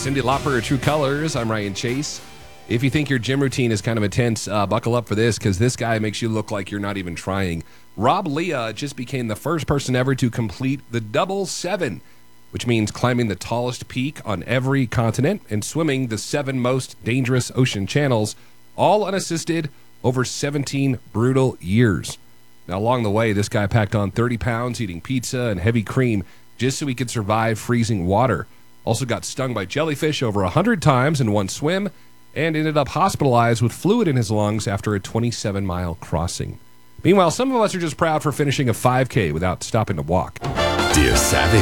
Cyndi Lauper, True Colors. I'm Ryan Chase. If you think your gym routine is kind of intense, buckle up for this because this guy makes you look like you're not even trying. Rob Leah just became the first person ever to complete the Double 7, which means climbing the tallest peak on every continent and swimming the 7 most dangerous ocean channels, all unassisted over 17 brutal years. Now, along the way, this guy packed on 30 pounds eating pizza and heavy cream just so he could survive freezing water. Also got stung by jellyfish over 100 times in one swim and ended up hospitalized with fluid in his lungs after a 27-mile crossing. Meanwhile, some of us are just proud for finishing a 5K without stopping to walk. Dear Savvy,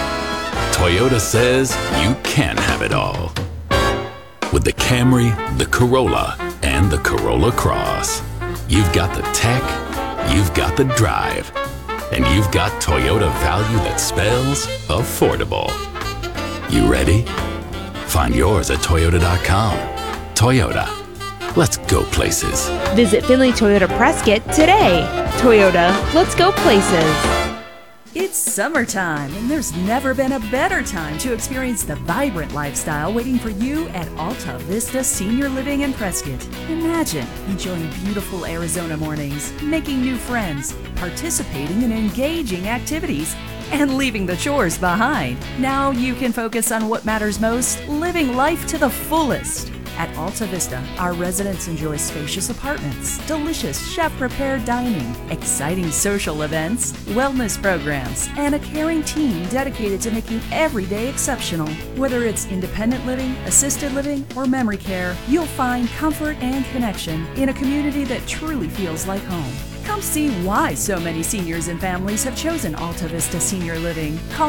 Toyota says you can have it all. With the Camry, the Corolla, and the Corolla Cross. You've got the tech, you've got the drive, and you've got Toyota value that spells affordable. You ready? Find yours at Toyota.com. Toyota. Let's go places. Visit Finley Toyota Prescott today. Toyota, let's go places. It's summertime, and there's never been a better time to experience the vibrant lifestyle waiting for you at Alta Vista Senior Living in Prescott. Imagine enjoying beautiful Arizona mornings, making new friends, participating in engaging activities, and leaving the chores behind. Now you can focus on what matters most, living life to the fullest. At Alta Vista, our residents enjoy spacious apartments, delicious chef-prepared dining, exciting social events, wellness programs, and a caring team dedicated to making every day exceptional. Whether it's independent living, assisted living, or memory care, you'll find comfort and connection in a community that truly feels like home. Come see why so many seniors and families have chosen Alta Vista Senior Living. Call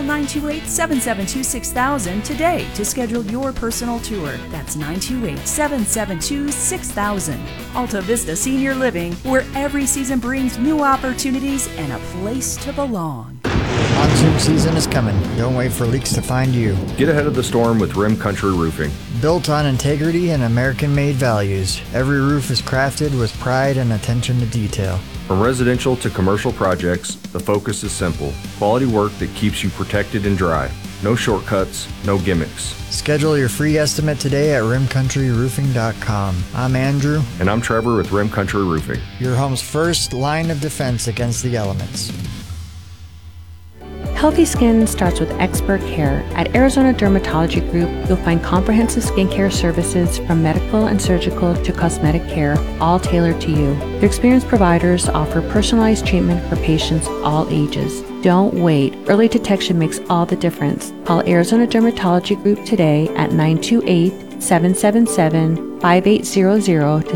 928-772-6000 today to schedule your personal tour. That's 928-772-6000. Alta Vista Senior Living, where every season brings new opportunities and a place to belong. Monsoon season is coming. Don't wait for leaks to find you. Get ahead of the storm with Rim Country Roofing. Built on integrity and American-made values, every roof is crafted with pride and attention to detail. From residential to commercial projects, the focus is simple. Quality work that keeps you protected and dry. No shortcuts, no gimmicks. Schedule your free estimate today at rimcountryroofing.com. I'm Andrew. And I'm Trevor with Rim Country Roofing. Your home's first line of defense against the elements. Healthy skin starts with expert care. At Arizona Dermatology Group, you'll find comprehensive skincare services from medical and surgical to cosmetic care, all tailored to you. Their experienced providers offer personalized treatment for patients all ages. Don't wait. Early detection makes all the difference. Call Arizona Dermatology Group today at 928-777-5800 to